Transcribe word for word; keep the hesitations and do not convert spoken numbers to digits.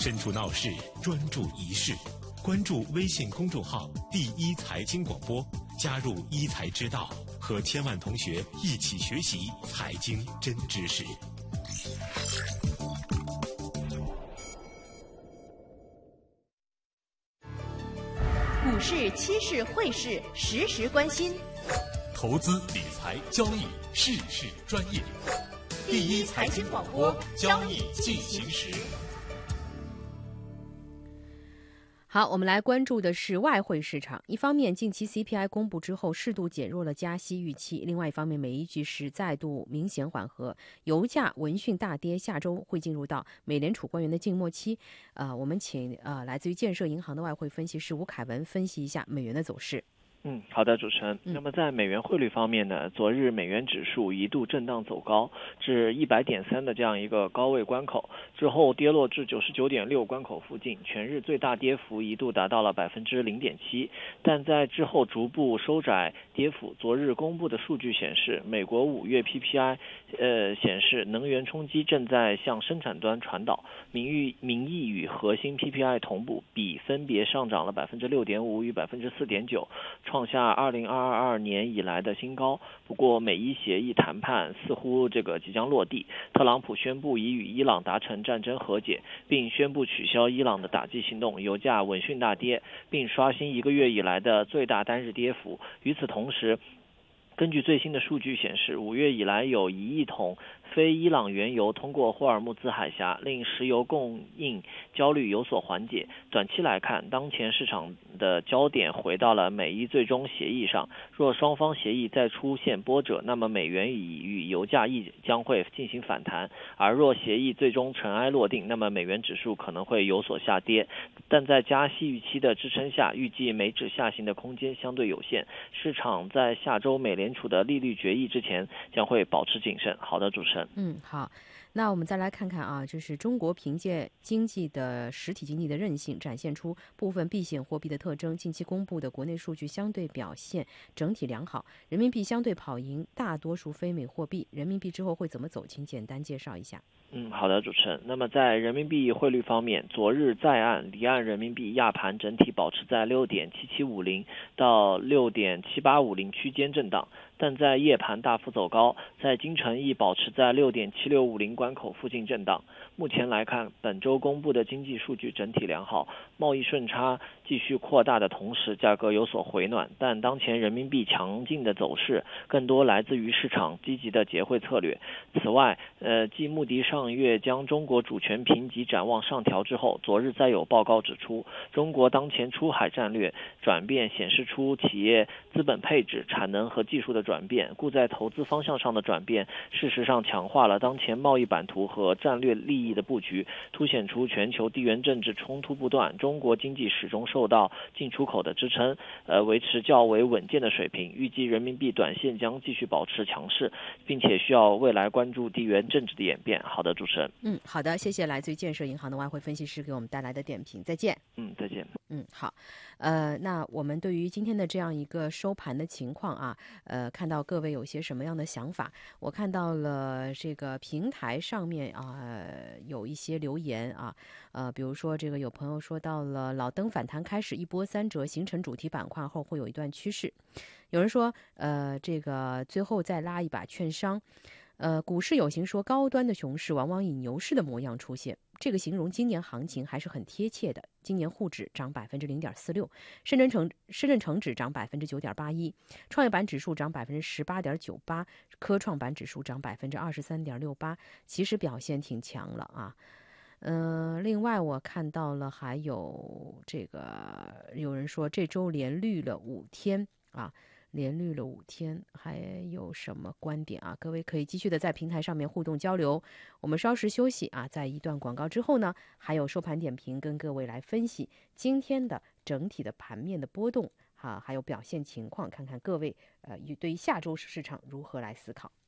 身处闹市，专注一事。关注微信公众号“第一财经广播”，加入一财之道，和千万同学一起学习财经真知识。 股市、期市、汇市，时时关心。 投资理财交易，事事专业。第一财经广播，交易进行时。 好，我们来关注的是外汇市场。一方面，近期 C P I 公布之后，适度减弱了加息预期；另外一方面，美伊局势再度明显缓和，油价闻讯大跌，下周会进入到美联储官员的静默期。呃，我们请呃来自于建设银行的外汇分析师吴凯文分析一下美元的走势。 嗯，好的，主持人。那么在美元汇率方面呢，昨日美元指数一度震荡走高至一百点三的这样一个高位关口，之后跌落至九十九点六关口附近，全日最大跌幅一度达到了百分之零点七，但在之后逐步收窄跌幅。昨日公布的数据显示，美国五月 P P I 呃显示能源冲击正在向生产端传导，名誉名义与核心 P P I 同步，比分别上涨了百分之六点五与百分之四点九。创下二零二二年以来的新高。不过，美伊协议谈判似乎这个即将落地。特朗普宣布已与伊朗达成战争和解，并宣布取消伊朗的打击行动，油价闻讯大跌，并刷新一个月以来的最大单日跌幅。与此同时，根据最新的数据显示，五月以来有一亿桶非伊朗原油通过霍尔木兹海峡，令石油供应焦虑有所缓解。短期来看，当前市场的焦点回到了美伊最终协议上。若双方协议再出现波折，那么美元与油价亦将会进行反弹；而若协议最终尘埃落定，那么美元指数可能会有所下跌。但在加息预期的支撑下，预计美指下行的空间相对有限。市场在下周美联储的利率决议之前将会保持谨慎。好的，主持人。 嗯，好。那我们再来看看啊，就是中国凭借经济的实体经济的韧性，展现出部分避险货币的特征。近期公布的国内数据相对表现整体良好，人民币相对跑赢大多数非美货币。人民币之后会怎么走？请简单介绍一下。 嗯，好的，主持人。那么在人民币汇率方面，昨日在岸、离岸人民币亚盘整体保持在六点七七五零到六点七八五零区间震荡，但在夜盘大幅走高，在京城亦保持在六点七六五零关口附近震荡。目前来看，本周公布的经济数据整体良好，贸易顺差继续扩大的同时，价格有所回暖。但当前人民币强劲的走势，更多来自于市场积极的结汇策略。此外，呃，继穆迪上月将中国主权评级展望上调之后，昨日再有报告指出，中国当前出海战略转变显示出企业资本配置、产能和技术的转变，故在投资方向上的转变，事实上强化了当前贸易版图和战略利益的布局，凸显出全球地缘政治冲突不断，中国经济始终受到进出口的支撑，呃，维持较为稳健的水平。预计人民币短线将继续保持强势，并且需要未来关注地缘政治的演变。好的，主持人。 嗯，好的，谢谢来自于建设银行的外汇分析师给我们带来的点评。再见。 嗯，再见。 嗯，好。呃，那我们对于今天的这样一个收盘的情况啊，呃，看到各位有些什么样的想法？我看到了这个平台上面啊、呃、有一些留言啊，呃，比如说这个有朋友说到了老登反弹开始一波三折，形成主题板块后会有一段趋势。有人说，呃，这个最后再拉一把券商。呃，股市有形说高端的熊市往往以牛市的模样出现，这个形容今年行情还是很贴切的。今年沪指涨百分之零点四六，深圳成深圳成指涨百分之九点八一，创业板指数涨百分之十八点九八，科创板指数涨百分之二十三点六八，其实表现挺强了啊。嗯、呃，另外我看到了还有这个有人说这周连绿了五天啊。连绿了五天，还有什么观点啊？各位可以继续的在平台上面互动交流。我们稍事休息啊，在一段广告之后呢，还有收盘点评跟各位来分析今天的整体的盘面的波动啊，还有表现情况，看看各位呃对于下周市场如何来思考。